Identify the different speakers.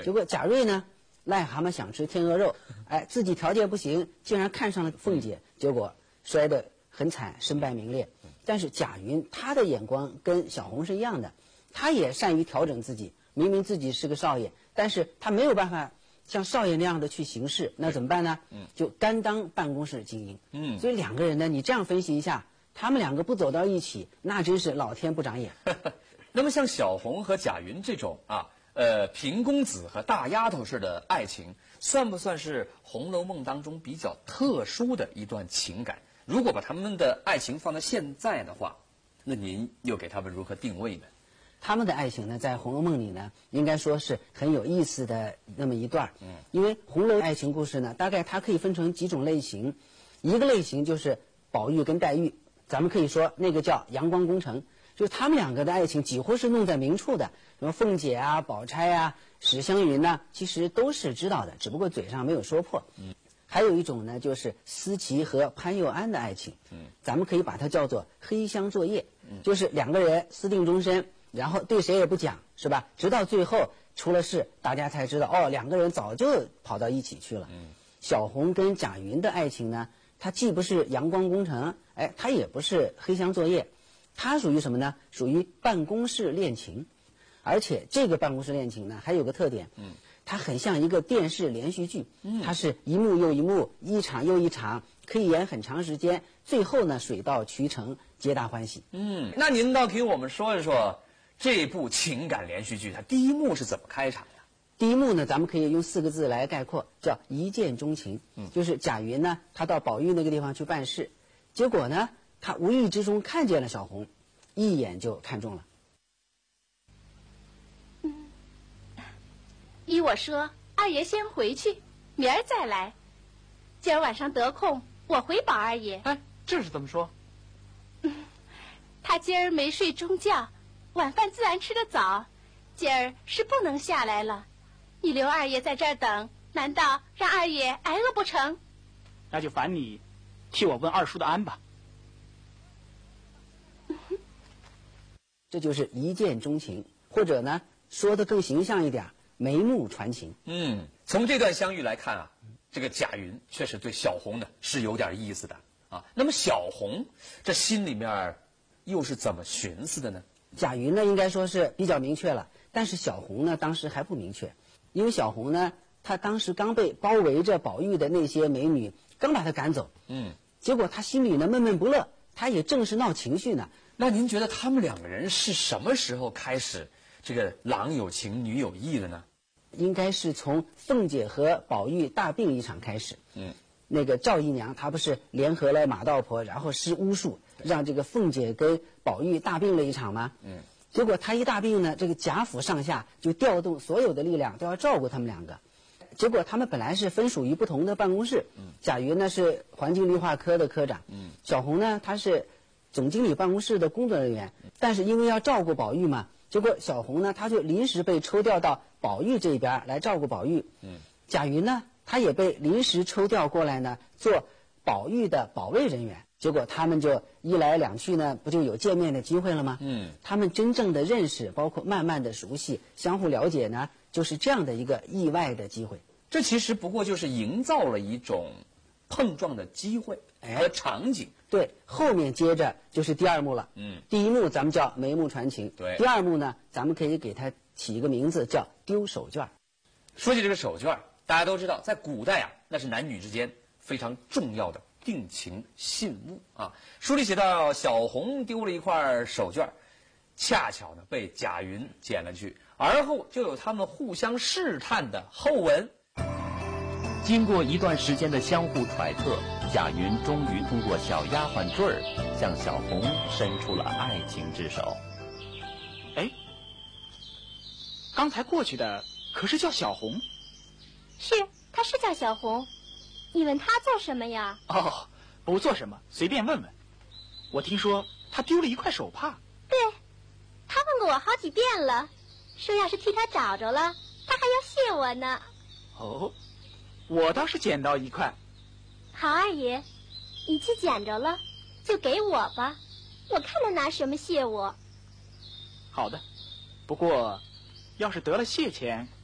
Speaker 1: 结果贾瑞呢，癞蛤蟆想吃天鹅肉，哎，自己条件不行，竟然看上了凤姐，结果摔得很惨，身败名裂。但是贾云他的眼光跟小红是一样的，他也善于调整自己，明明自己是个少爷，但是他没有办法像少爷那样的去行事，那怎么办呢？就甘当办公室精英。所以两个人呢，你这样分析一下，他们两个不走到一起，那真是老天不长眼。
Speaker 2: 那么像小红和贾云这种平公子和大丫头式的爱情，算不算是《红楼梦》当中比较特殊的一段情感？如果把他们的爱情放在现在的话，那您又给他们如何定位呢？
Speaker 1: 他们的爱情呢，在《红楼梦》里呢，应该说是很有意思的那么一段。因为红楼爱情故事呢，大概它可以分成几种类型。一个类型就是宝玉跟黛玉，咱们可以说那个叫阳光工程，就是他们两个的爱情几乎是弄在明处的，什么凤姐啊、宝钗啊、史湘云呐，其实都是知道的，只不过嘴上没有说破。还有一种呢，就是思琪和潘佑安的爱情，咱们可以把它叫做黑箱作业，就是两个人私定终身，然后对谁也不讲，是吧？直到最后出了事，大家才知道，哦，两个人早就跑到一起去了。小红跟贾云的爱情呢，它既不是阳光工程，哎，它也不是黑箱作业，它属于什么呢？属于办公室恋情。而且这个办公室恋情呢，还有个特点，它很像一个电视连续剧，它是一幕又一幕，一场又一场，可以演很长时间，最后呢水到渠成，皆大欢喜。
Speaker 2: 那您倒给我们说一说这部情感连续剧它第一幕是怎么开场的？
Speaker 1: 第一幕呢，咱们可以用4个字来概括，叫一见钟情。就是贾云呢，他到宝玉那个地方去办事，结果呢，他无意之中看见了小红，一眼就看中了。
Speaker 3: 依我说，二爷先回去，明儿再来。今儿晚上得空，我回宝二爷。
Speaker 4: 哎，这是怎么说？
Speaker 3: 他今儿没睡中觉，晚饭自然吃得早，今儿是不能下来了。你留二爷在这儿等，难道让二爷挨饿不成？
Speaker 4: 那就烦你替我问二叔的安吧。
Speaker 1: 这就是一见钟情，或者呢，说的更形象一点，眉目传情。
Speaker 2: 从这段相遇来看啊，这个贾云确实对小红呢是有点意思的啊。那么小红这心里面又是怎么寻思的呢？
Speaker 1: 贾云呢，应该说是比较明确了，但是小红呢，当时还不明确，因为小红呢，她当时刚被包围着宝玉的那些美女刚把她赶走，结果她心里呢闷闷不乐，她也正是闹情绪呢。
Speaker 2: 那您觉得他们两个人是什么时候开始这个郎有情女有意的呢？
Speaker 1: 应该是从凤姐和宝玉大病一场开始。那个赵姨娘她不是联合了马道婆，然后施巫术，让这个凤姐跟宝玉大病了一场吗？结果她一大病呢，这个贾府上下就调动所有的力量都要照顾他们两个。结果他们本来是分属于不同的办公室，贾云呢是环境绿化科的科长，小红呢她是总经理办公室的工作人员，但是因为要照顾宝玉嘛，结果小红呢她就临时被抽调到宝玉这边来照顾宝玉。贾云呢他也被临时抽调过来呢做宝玉的保卫人员，结果他们就一来两去呢，不就有见面的机会了吗？他们真正的认识，包括慢慢的熟悉，相互了解呢，就是这样的一个意外的机会。
Speaker 2: 这其实不过就是营造了一种碰撞的机会和场景。
Speaker 1: 对，后面接着就是第二幕了。第一幕咱们叫眉目传情，
Speaker 2: 对，
Speaker 1: 第二幕呢，咱们可以给它起一个名字叫丢手绢。
Speaker 2: 说起这个手绢，大家都知道，在古代啊，那是男女之间非常重要的定情信物啊。书里写到，小红丢了一块手绢，恰巧呢被贾云捡了去，而后就有他们互相试探的后文。
Speaker 5: 经过一段时间的相互揣测，贾云终于通过小丫鬟坠儿向小红伸出了爱情之手。
Speaker 4: 哎，刚才过去的可是叫小红？
Speaker 6: 是，她是叫小红。你问她做什么呀？
Speaker 4: 哦，不做什么，随便问问。我听说她丢了一块手帕。
Speaker 6: 对，她问过我好几遍了，说要是替她找着了，她还要谢我呢。
Speaker 4: 哦，我倒是捡到一块。
Speaker 6: 好，二爷，你去捡着了就给我吧，我看他拿什么谢我。
Speaker 4: 好的，不过要是得了谢钱，